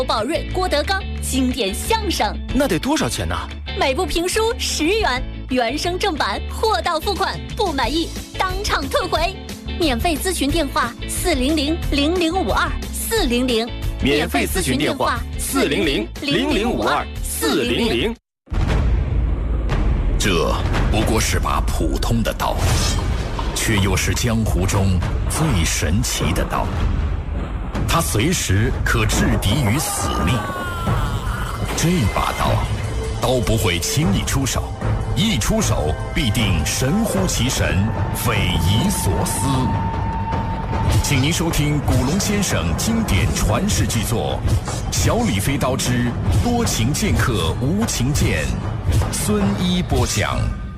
宝瑞、郭德纲经典相声， 那得多少钱呢？ 每部评书10元，原声正版，货到付款，不满意当场退回。免费咨询电话400-0052，400。 免费咨询电话400-0052，400。 这不过是把普通的刀，却又是江湖中最神奇的刀。它随时可制敌于死命。这把刀，刀不会轻易出手，一出手必定神乎其神，匪夷所思。请您收听古龙先生经典传世巨作《小李飞刀之多情剑客无情剑》，孙一播讲。